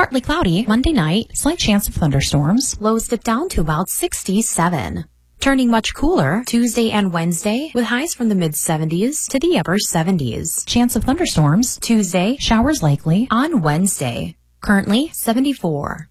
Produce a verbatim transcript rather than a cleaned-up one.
Partly cloudy Monday night, slight chance of thunderstorms. Lows dip down to about sixty-seven. Turning much cooler Tuesday and Wednesday with highs from the mid seventies to the upper seventies. Chance of thunderstorms Tuesday, showers likely on Wednesday. Currently seventy-four.